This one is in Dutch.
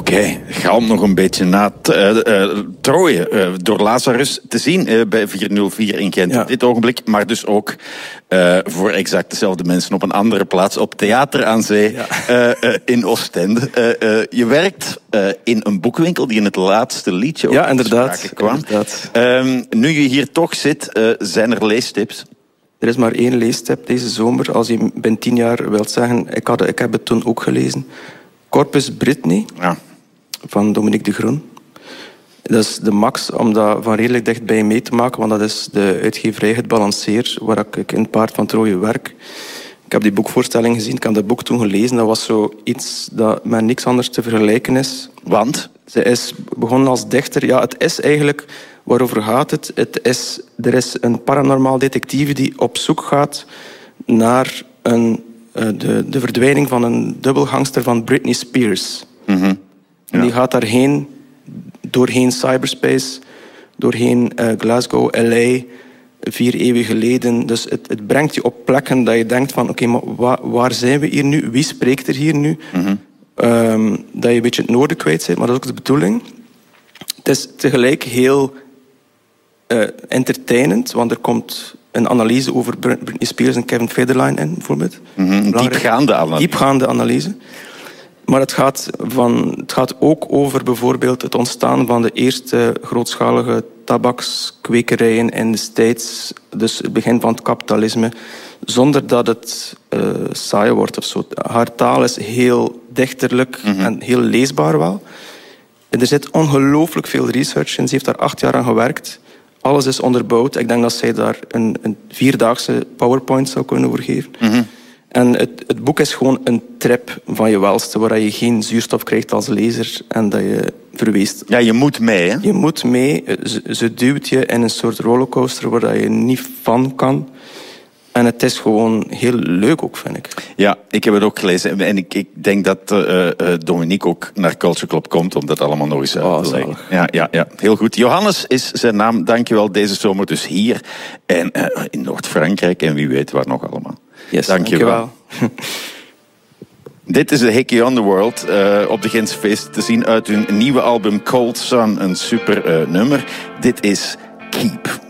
Oké, galm nog een beetje na Troje door Lazarus te zien bij 404 in Gent op dit ogenblik. Maar dus ook voor exact dezelfde mensen op een andere plaats op Theater aan Zee in Oostende. Je werkt in een boekwinkel die in het laatste liedje ook te sprake kwam. Inderdaad. Nu je hier toch zit, zijn er leestips? Er is maar één leestip deze zomer. Als je binnen 10 jaar wilt zeggen, ik heb het toen ook gelezen. Corpus Britney. Ja. Van Dominique de Groen. Dat is de max om dat van redelijk dichtbij mee te maken, want dat is de uitgeverij Het Balanceer, waar ik in het Paard van Troje werk. Ik heb die boekvoorstelling gezien, ik heb dat boek toen gelezen. Dat was zoiets dat met niks anders te vergelijken is. Want? Ze is begonnen als dichter. Ja, het is eigenlijk... Waarover gaat het? Er is een paranormaal detectieve die op zoek gaat naar de verdwijning van een dubbelgangster van Britney Spears. Mm-hmm. Ja. Die gaat daarheen, doorheen cyberspace, doorheen Glasgow, LA, 4 eeuwen geleden. Dus het brengt je op plekken dat je denkt van, oké, maar waar zijn we hier nu? Wie spreekt er hier nu? Mm-hmm. Dat je een beetje het noorden kwijt bent, maar dat is ook de bedoeling. Het is tegelijk heel entertainend, want er komt een analyse over Britney Spears en Kevin Federline in, bijvoorbeeld. Mm-hmm. Diepgaande analyse. Maar het gaat ook over bijvoorbeeld het ontstaan van de eerste grootschalige tabakskwekerijen in de States. Dus het begin van het kapitalisme. Zonder dat het saai wordt of zo. Haar taal is heel dichterlijk en heel leesbaar wel. Er zit ongelooflijk veel research in. Ze heeft daar 8 jaar aan gewerkt. Alles is onderbouwd. Ik denk dat zij daar een 4-daagse PowerPoint zou kunnen overgeven. Mm-hmm. En het boek is gewoon een trip van je welste, waar je geen zuurstof krijgt als lezer en dat je verweest. Ja, je moet mee, hè? Je moet mee. Ze duwt je in een soort rollercoaster waar je niet van kan. En het is gewoon heel leuk ook, vind ik. Ja, ik heb het ook gelezen. En ik denk dat Dominique ook naar Culture Club komt om dat allemaal nog eens uit te leggen. Ja, heel goed. Johannes is zijn naam. Dankjewel. Deze zomer dus hier en in Noord-Frankrijk en wie weet waar nog allemaal. Yes, dankjewel. Dit is de Hickey Underworld op de Gentse Feest te zien uit hun nieuwe album Cold Sun. Een super nummer. Dit is Keep.